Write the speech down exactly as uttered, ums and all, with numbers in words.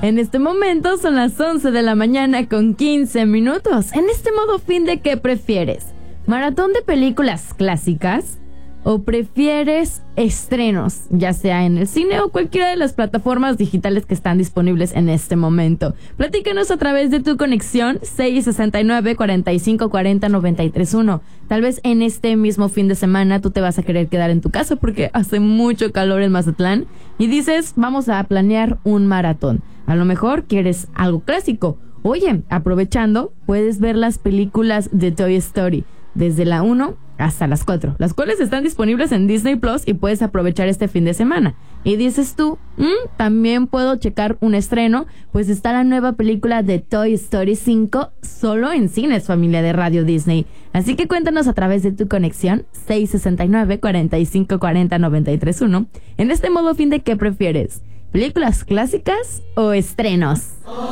En este momento son las once de la mañana con quince minutos. En este modo fin de, ¿qué prefieres? ¿Maratón de películas clásicas? ¿O prefieres estrenos, ya sea en el cine o cualquiera de las plataformas digitales que están disponibles en este momento? Platícanos a través de tu conexión seis sesenta y nueve, cuarenta y cinco, cuarenta, noventa y tres uno. Tal vez en este mismo fin de semana tú te vas a querer quedar en tu casa porque hace mucho calor en Mazatlán y dices, vamos a planear un maratón. A lo mejor quieres algo clásico. Oye, aprovechando, puedes ver las películas de Toy Story desde la uno hasta las cuatro, las cuales están disponibles en Disney Plus y puedes aprovechar este fin de semana. Y dices tú, mmm, también puedo checar un estreno, pues está la nueva película de Toy Story cinco solo en cines, familia de Radio Disney. Así que cuéntanos a través de tu conexión seis sesenta y nueve, cuarenta y cinco, cuarenta, noventa y tres uno. En este modo fin de, ¿qué prefieres? ¿Películas clásicas o estrenos?